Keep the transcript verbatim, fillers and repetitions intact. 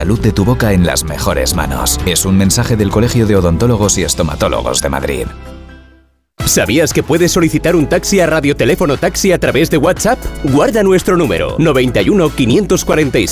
Salud de tu boca en las mejores manos. Es un mensaje del Colegio de Odontólogos y Estomatólogos de Madrid. ¿Sabías que puedes solicitar un taxi a Radioteléfono Taxi a través de WhatsApp? Guarda nuestro número noventa y uno, quinientos cuarenta y seis.